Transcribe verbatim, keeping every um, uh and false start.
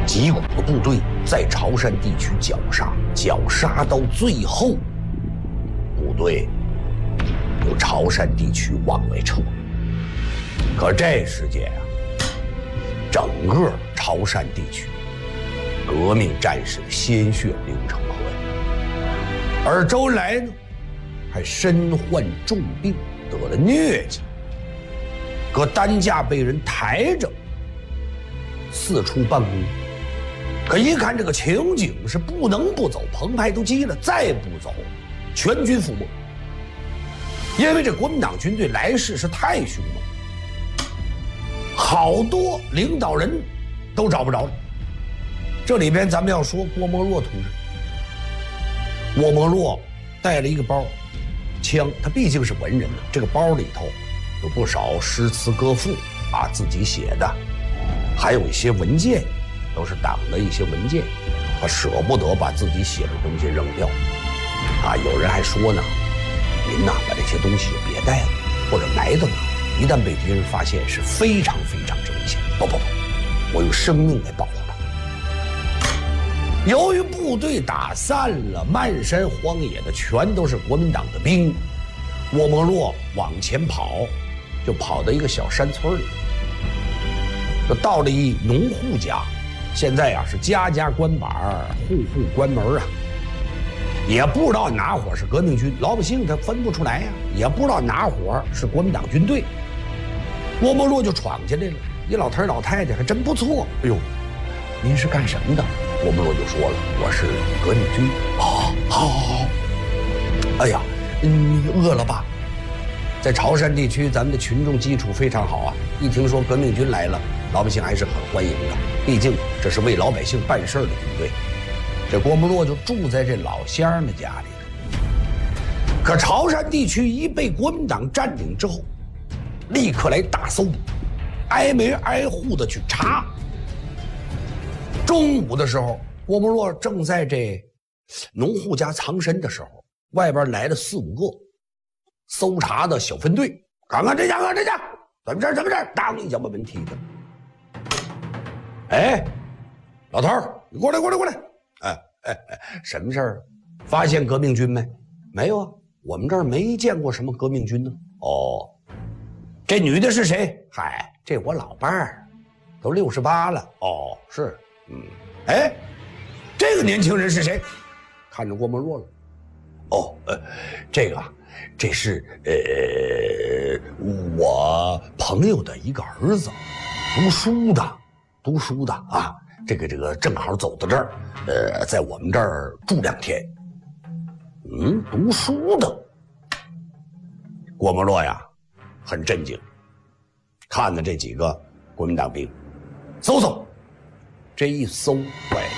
几股的部队在潮汕地区绞杀，绞杀到最后，部队由潮汕地区往外撤。可这时间啊，整个潮汕地区革命战士的鲜血流成河呀，而周恩来呢，还身患重病，得了疟疾，搁担架被人抬着四处办公。可一看这个情景是不能不走，澎湃都急了，再不走全军覆没。因为这国民党军队来势是太凶猛，好多领导人都找不着了。这里边咱们要说郭沫若同志，郭沫若带了一个包枪，他毕竟是文人呢，这个包里头有不少诗词歌赋啊，自己写的，还有一些文件，都是党的一些文件，他舍不得把自己写的东西扔掉啊。有人还说呢，您呐把这些东西就别带了，或者埋到哪，一旦被敌人发现是非常非常之危险。不不不，我用生命来保护他。由于部队打散了，漫山荒野的全都是国民党的兵，郭沫若往前跑，就跑到一个小山村里，就到了一农户家。现在啊是家家关板，户户关门啊，也不知道哪伙是革命军，老百姓他分不出来呀、啊，也不知道哪伙是国民党军队。郭沫若就闯进来了，一老头老太太还真不错。哎呦，您是干什么的？郭沫若就说了，我是革命军。哦，好，好，好。哎呀，你饿了吧？在潮汕地区，咱们的群众基础非常好啊，一听说革命军来了，老百姓还是很欢迎的，毕竟这是为老百姓办事的军队。这郭沫若就住在这老乡的家里头。可潮汕地区一被国民党占领之后，立刻来大搜捕，挨门挨户的去查。中午的时候，郭沫若正在这农户家藏身的时候，外边来了四五个搜查的小分队，看看这家，看这家，怎么着怎么着，当一下把门踢开。哎，老头儿，你过来过来过来！哎哎哎，什么事儿？发现革命军没？没有啊，我们这儿没见过什么革命军呢。哦，这女的是谁？嗨，这我老伴儿，都六十八了。哦，是，嗯，哎，这个年轻人是谁？看着郭沫若了。哦，呃，这个啊，这是呃我朋友的一个儿子，读书的，读书的啊。这个这个正好走到这儿，呃，在我们这儿住两天。嗯，读书的。郭沫若呀，很震惊，看着这几个国民党兵，搜搜，这一搜，坏了，